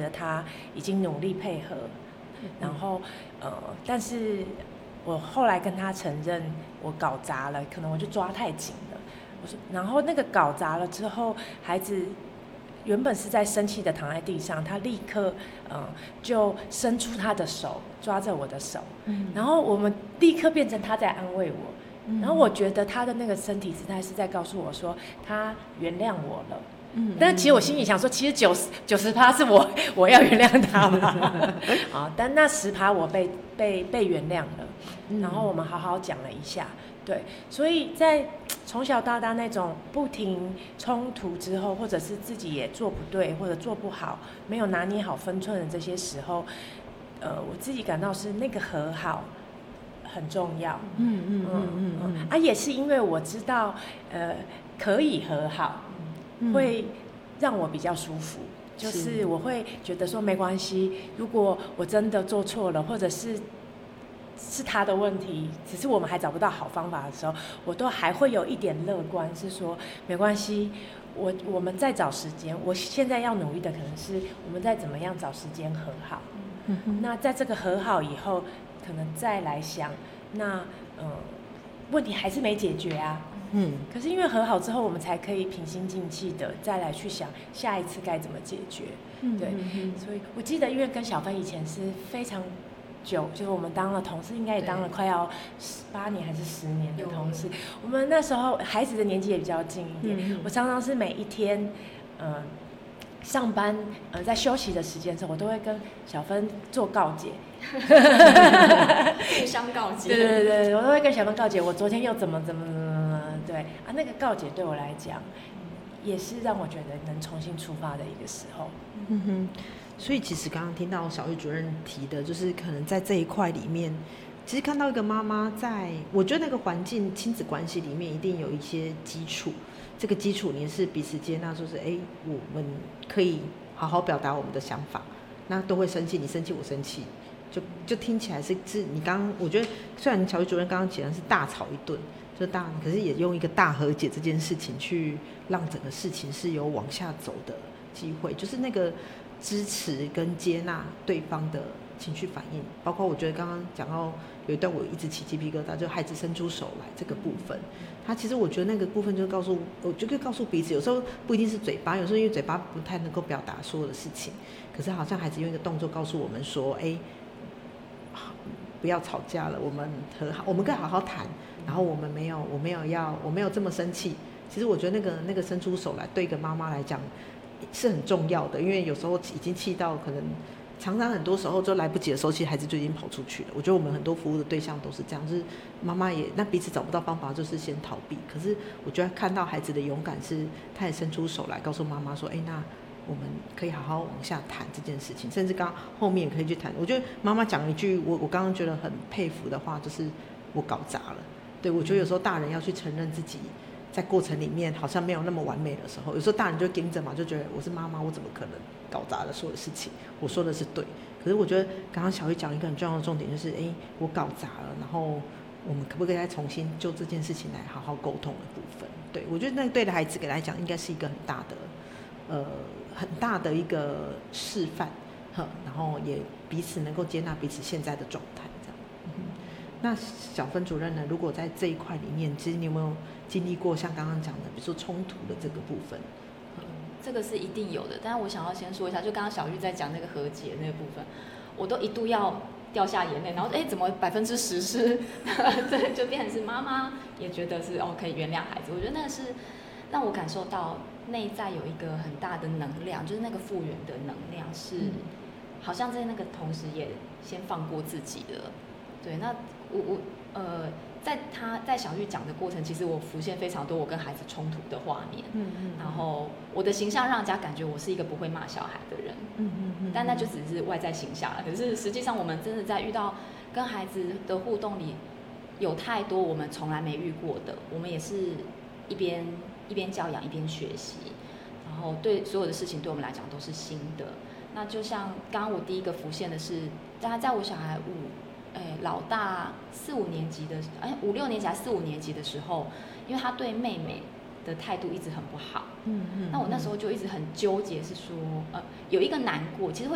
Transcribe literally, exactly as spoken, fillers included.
得他已经努力配合，然后呃，但是我后来跟他承认我搞砸了，可能我就抓太紧了。我说，然后那个搞砸了之后，孩子原本是在生气的躺在地上，他立刻呃就伸出他的手抓着我的手，嗯，然后我们立刻变成他在安慰我，嗯，然后我觉得他的那个身体姿态是在告诉我说他原谅我了。嗯，但其实我心里想说，其实九十九十趴是我我要原谅他嘛，啊，但那十趴我被被被原谅了，然后我们好好讲了一下，对，所以在从小到大那种不停冲突之后，或者是自己也做不对或者做不好，没有拿捏好分寸的这些时候，呃，我自己感到是那个和好很重要，嗯嗯嗯嗯嗯，啊，也是因为我知道，呃，可以和好。会让我比较舒服，就是我会觉得说没关系，如果我真的做错了，或者是是他的问题，只是我们还找不到好方法的时候，我都还会有一点乐观，是说没关系，我我们再找时间，我现在要努力的可能是我们再怎么样找时间和好，嗯，那在这个和好以后，可能再来想，那呃问题还是没解决啊。嗯，可是因为和好之后，我们才可以平心静气的再来去想下一次该怎么解决。嗯，对，嗯，所以我记得，因为跟小芬以前是非常久，就是我们当了同事，应该也当了快要八年还是十年的同事。我们那时候孩子的年纪也比较近一点，嗯，我常常是每一天，嗯，呃，上班呃在休息的时间的时候，我都会跟小芬做告解。 互相告解。 对对对，我都会跟小芬告解，我昨天又怎么怎么怎么。对啊，那个告解对我来讲，也是让我觉得能重新出发的一个时候。 嗯哼，所以其实刚刚听到小玉主任提的，就是可能在这一块里面，其实看到一个妈妈在，我觉得那个环境亲子关系里面一定有一些基础，这个基础你是彼此接纳，说是哎，我们可以好好表达我们的想法，那都会生气，你生气我生气，就就听起来是是你刚刚，我觉得虽然小玉主任刚刚讲的是大吵一顿。就大，可是也用一个大和解这件事情去让整个事情是有往下走的机会，就是那个支持跟接纳对方的情绪反应，包括我觉得刚刚讲到有一段我一直起鸡皮疙瘩，就孩子伸出手来这个部分，他其实我觉得那个部分就告诉我，就可以告诉彼此，有时候不一定是嘴巴，有时候因为嘴巴不太能够表达所有的事情，可是好像孩子用一个动作告诉我们说，哎，不要吵架了，我们和好，我们可以好好谈。然后我们没有，我没有要，我没有这么生气。其实我觉得那个那个伸出手来，对一个妈妈来讲是很重要的，因为有时候已经气到可能常常很多时候就来不及的时候，其实孩子就已经跑出去了。我觉得我们很多服务的对象都是这样，就是妈妈也那彼此找不到方法，就是先逃避。可是我觉得看到孩子的勇敢是，他也伸出手来告诉妈妈说：“哎，那我们可以好好往下谈这件事情，甚至刚后面也可以去谈。”我觉得妈妈讲一句我我刚刚觉得很佩服的话，就是我搞砸了。对，我觉得有时候大人要去承认自己在过程里面好像没有那么完美的时候，有时候大人就盯着嘛，就觉得我是妈妈，我怎么可能搞砸了所有事情？我说的是对，可是我觉得刚刚小玉讲一个很重要的重点，就是哎，我搞砸了，然后我们可不可以再重新就这件事情来好好沟通的部分？对，我觉得那对的孩子给来讲，应该是一个很大的呃很大的一个示范，然后也彼此能够接纳彼此现在的状态。那小芬主任呢？如果在这一块里面，其实你有没有经历过像刚刚讲的，比如说冲突的这个部分？ 嗯，这个是一定有的。但是我想要先说一下，就刚刚小玉在讲那个和解那个部分，我都一度要掉下眼泪，然后哎，怎么百分之十是，对，就变成是妈妈也觉得是哦可以原谅孩子。我觉得那个是让我感受到内在有一个很大的能量，就是那个复原的能量是，嗯、好像在那个同时也先放过自己了。对，那我我呃，在他在小玉讲的过程，其实我浮现非常多我跟孩子冲突的画面，嗯嗯，然后我的形象让人家感觉我是一个不会骂小孩的人，嗯嗯嗯，但那就只是外在形象了。可是实际上，我们真的在遇到跟孩子的互动里，有太多我们从来没遇过的，我们也是一边一边教养一边学习，然后对所有的事情对我们来讲都是新的。那就像刚刚我第一个浮现的是，大概在我小孩五。哎，老大四五年级的，哎，五六年级还四五年级的时候，因为他对妹妹的态度一直很不好，嗯嗯，那我那时候就一直很纠结，是说，呃，有一个难过，其实会